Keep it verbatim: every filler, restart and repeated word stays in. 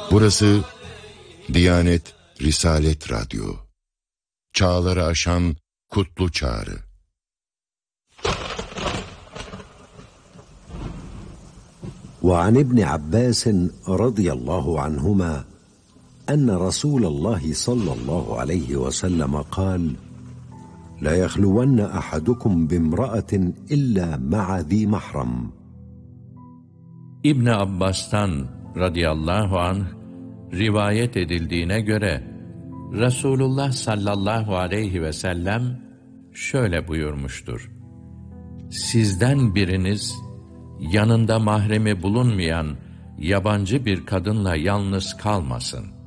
Burası Diyanet Risalet Radyo. Çağları aşan kutlu çağrı. وعن ابن عباس رضي الله عنهما أن رسول الله صلى الله عليه وسلم قال: لا يخلون أحدكم بامرأة إلا مع ذي محرم. İbn Abbas'tan radıyallahu anh rivayet edildiğine göre Resulullah sallallahu aleyhi ve sellem şöyle buyurmuştur: Sizden biriniz yanında mahremi bulunmayan yabancı bir kadınla yalnız kalmasın.